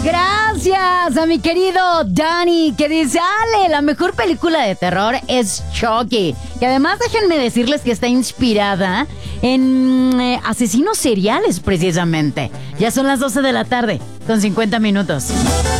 Gracias a mi querido Dani, que dice, Ale, la mejor película de terror es Chucky. Que además déjenme decirles que está inspirada en asesinos seriales, precisamente. Ya son las 12 de la tarde, con 50 minutos.